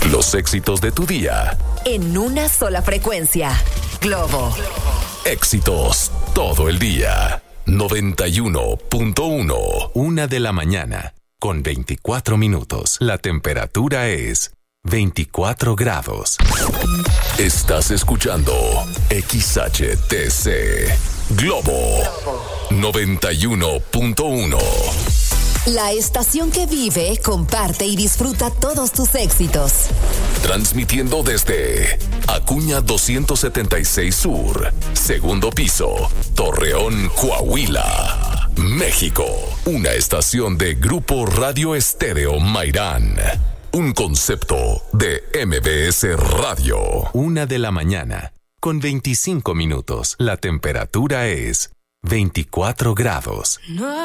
Los éxitos de tu día. En una sola frecuencia. Globo. Éxitos todo el día. 91.1. 1 a.m, con 24 minutos. La temperatura es 24 grados. Estás escuchando XHTC Globo 91.1. La estación que vive, comparte y disfruta todos tus éxitos. Transmitiendo desde Acuña 276 Sur, segundo piso, Torreón, Coahuila, México. Una estación de Grupo Radio Estéreo Mairán. Un concepto de MBS Radio. 1 a.m, con 25 minutos. La temperatura es 24 grados.